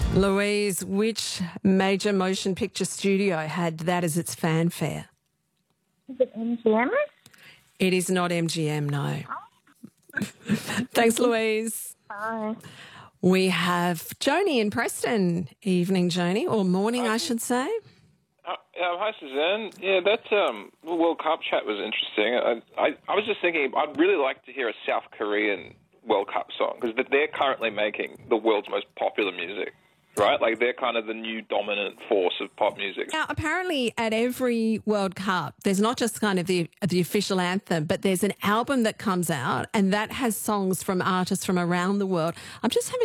Louise, which major motion picture studio had that as its fanfare? Is it MGM? It is not MGM, no. Thanks, Louise. Bye. We have Joni in Preston. Evening, Joni, or morning, I should say. Hi, Suzanne. Yeah, that World Cup chat was interesting. I was just thinking I'd really like to hear a South Korean World Cup song because they're currently making the world's most popular music, right? Like they're kind of the new dominant force of pop music. Now, apparently at every World Cup, there's not just kind of the official anthem, but there's an album that comes out and that has songs from artists from around the world. I'm just having